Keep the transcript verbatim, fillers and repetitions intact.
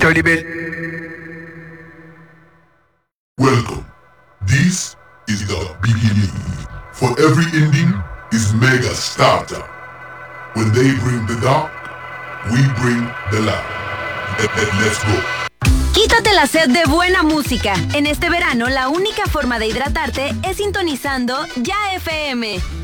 Dirty bit. Welcome. This is the beginning. For every ending is mega starter. When they bring the dark, we bring the light. Let, let, let's go. Quítate la sed de buena música. En este verano, la única forma de hidratarte es sintonizando Ya F M.